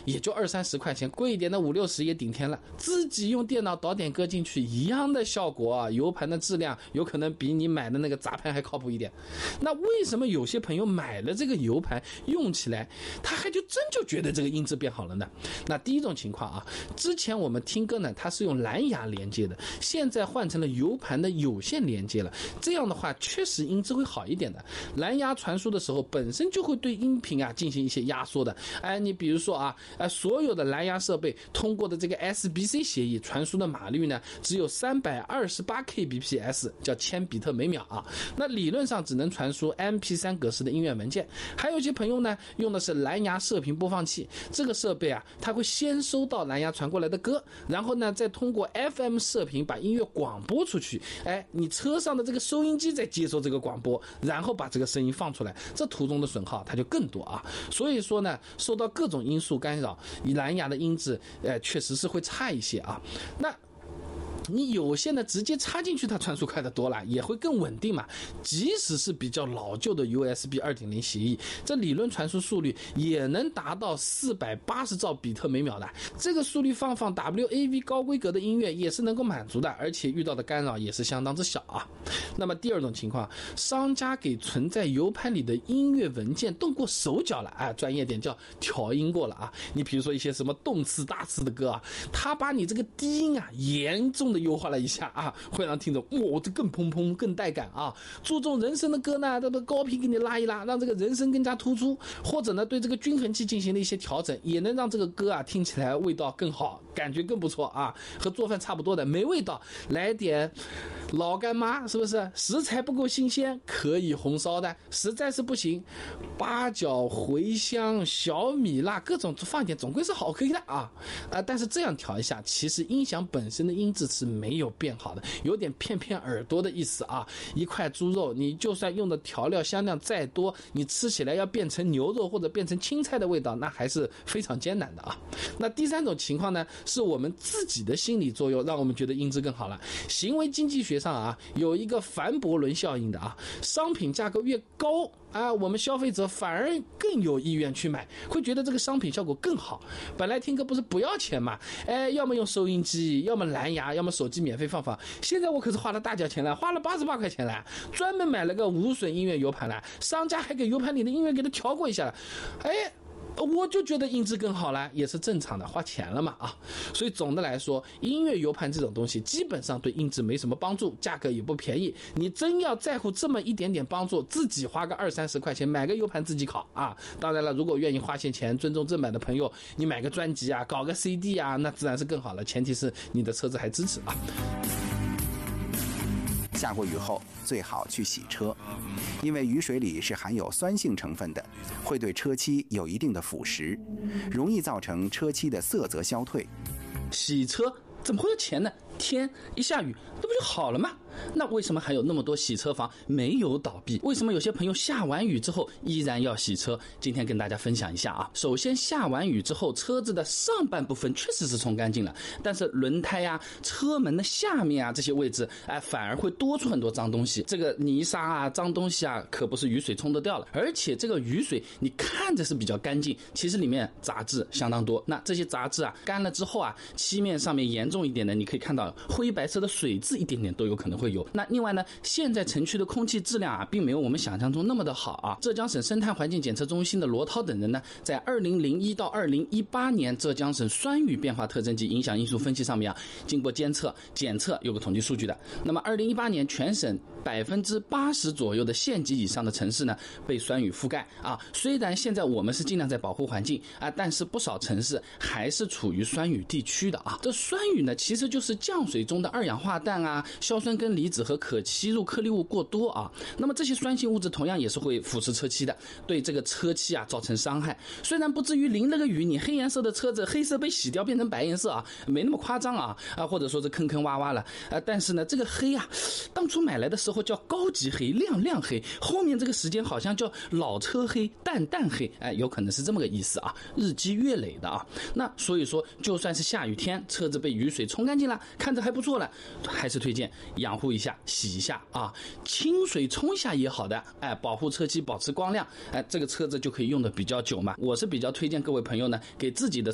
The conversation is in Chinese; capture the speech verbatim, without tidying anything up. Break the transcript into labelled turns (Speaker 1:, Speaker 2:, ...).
Speaker 1: 也就二三十块钱，贵一点的五六十也顶天了。自己用电脑导点歌进去，一样的效果啊，油盘的质量有可能比你买的那个杂盘还靠谱一点。那为什么有些朋友买了这个油盘用起来，他还就真就觉得这个音质变好了呢？那第一种情况啊，之前我们听歌呢，它是用蓝牙连接的，现在换成了油盘的有线连接了，这样的话确实音质会好一点的。蓝牙传输的时候本身就会对音频啊进行一些压缩的。哎，你比如说啊，呃，所有的蓝牙设备通过的这个 S B C 协议传输的码率呢，只有三百二十八 K B P S， 叫千比特每秒啊。那理论上只能传输 M P 三 格式的音乐文件。还有一些朋友呢，用的是蓝牙射频播放器，这个设备啊，它会先收到蓝牙传过来的歌，然后呢，再通过 F M 射频把音乐广播出去。哎，你车上的这个收音机再接收这个广播，然后把这个声音放出来，这途中的损耗它就更多啊。所以说呢，受到各种因素干扰，蓝牙的音质，呃，确实是会差一些啊。那你有线的直接插进去，它传输快得多了，也会更稳定嘛。即使是比较老旧的 U S B 二点零 协议，这理论传输速率也能达到四百八十兆比特每秒的。这个速率放放 W A V 高规格的音乐也是能够满足的，而且遇到的干扰也是相当之小啊。那么第二种情况，商家给存在油盘里的音乐文件动过手脚了啊，专业点叫调音过了啊。你比如说一些什么动次大次的歌啊，他把你这个低音啊严重的优化了一下啊，会让听众哇、哦、这更砰砰更带感啊。注重人声的歌呢，这个高频给你拉一拉，让这个人声更加突出，或者呢对这个均衡器进行了一些调整，也能让这个歌啊听起来味道更好，感觉更不错啊，和做饭差不多的，没味道来点老干妈，是不是？食材不够新鲜可以红烧的，实在是不行，八角、茴香、小米辣各种放一点，总归是好可以的啊。呃，但是这样调一下，其实音响本身的音质是没有变好的，有点骗骗耳朵的意思啊。一块猪肉，你就算用的调料香料再多，你吃起来要变成牛肉或者变成青菜的味道，那还是非常艰难的啊。那第三种情况呢，是我们自己的心理作用让我们觉得音质更好了。行为经济学上啊，有一个凡伯伦效应的啊，商品价格越高啊，我们消费者反而更有意愿去买，会觉得这个商品效果更好。本来听歌不是不要钱嘛，哎，要么用收音机，要么蓝牙，要么手机免费放放。现在我可是花了大价钱了，花了八十八块钱了，专门买了个无损音乐 U 盘了，商家还给 U 盘里的音乐给它调过一下了，哎。我就觉得音质更好了，也是正常的，花钱了嘛啊！所以总的来说，音乐油盘这种东西基本上对音质没什么帮助，价格也不便宜。你真要在乎这么一点点帮助，自己花个二三十块钱买个油盘自己拷啊！当然了，如果愿意花些钱，尊重正版的朋友，你买个专辑啊，搞个 C D 啊，那自然是更好了。前提是你的车子还支持啊。
Speaker 2: 下过雨后最好去洗车，因为雨水里是含有酸性成分的，会对车漆有一定的腐蚀，容易造成车漆的色泽消退。
Speaker 1: 洗车怎么会有钱呢？天一下雨，这不就好了吗？那为什么还有那么多洗车房没有倒闭？为什么有些朋友下完雨之后依然要洗车？今天跟大家分享一下啊。首先，下完雨之后，车子的上半部分确实是冲干净了，但是轮胎啊、车门的下面啊这些位置，哎，反而会多出很多脏东西。这个泥沙啊、脏东西啊，可不是雨水冲得掉了。而且这个雨水你看着是比较干净，其实里面杂质相当多。那这些杂质啊，干了之后啊，漆面上面严重一点的，你可以看到灰白色的水渍一点点都有可能会有。那另外呢，现在城区的空气质量啊，并没有我们想象中那么的好啊。浙江省生态环境检测中心的罗涛等人呢，在二零零一到二零一八年浙江省酸雨变化特征及影响因素分析上面啊，经过监测检测有个统计数据的。那么二零一八年全省百分之八十左右的县级以上的城市呢，被酸雨覆盖啊。虽然现在我们是尽量在保护环境啊，但是不少城市还是处于酸雨地区的啊。这酸雨呢，其实就是降水中的二氧化氮啊、硝酸根离子和可吸入颗粒物过多啊。那么这些酸性物质同样也是会腐蚀车漆的，对这个车漆啊造成伤害。虽然不至于淋了个雨，你黑颜色的车子黑色被洗掉变成白颜色啊，没那么夸张啊啊，或者说是坑坑洼洼了啊。但是呢，这个黑啊，当初买来的时候叫高级黑、亮亮黑，后面这个时间好像叫老车黑、淡淡黑，哎，有可能是这么个意思啊，日积月累的啊。那所以说，就算是下雨天，车子被雨水冲干净了，看着还不错了，还是推荐养护一下、洗一下啊，清水冲一下也好的，哎，保护车漆，保持光亮，哎，这个车子就可以用的比较久嘛。我是比较推荐各位朋友呢，给自己的